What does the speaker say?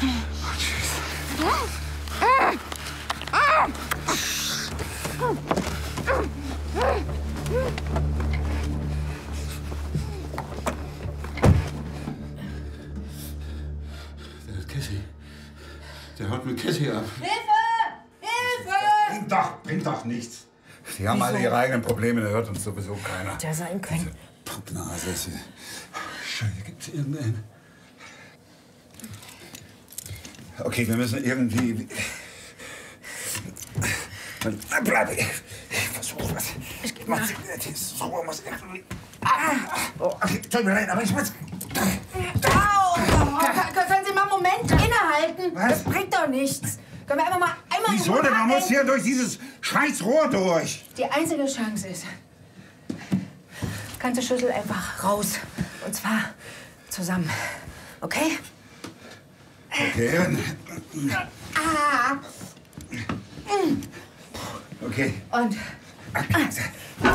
Der haut mit Cassie ab. Hilfe! Hilfe! Bringt doch nichts. Sie haben alle ihre eigenen Probleme, da hört uns sowieso keiner. Hätte ja sein können. Pappnase. Scheiße, gibt's irgendeinen? Okay, wir müssen irgendwie... Bleib, ich versuche was. Ich geb nach. So muss irgendwie... Oh, tut mir leid, aber ich muss... Au! Können Sie mal einen Moment innehalten? Was? Das bringt doch nichts. Können wir einmal Wieso denn? Man muss hier durch dieses scheiß Rohr durch. Die einzige Chance ist, ganze Schüssel einfach raus. Und zwar zusammen. Okay? Okay. Ah. Okay. Und...